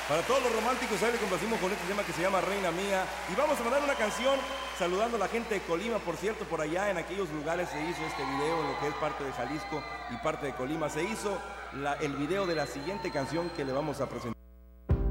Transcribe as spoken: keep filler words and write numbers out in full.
Para todos los románticos, ahí le complacimos con este tema que se llama Reina Mía. Y vamos a mandar una canción saludando a la gente de Colima. Por cierto, por allá en aquellos lugares se hizo este video, en lo que es parte de Jalisco y parte de Colima. Se hizo la, el video de la siguiente canción que le vamos a presentar.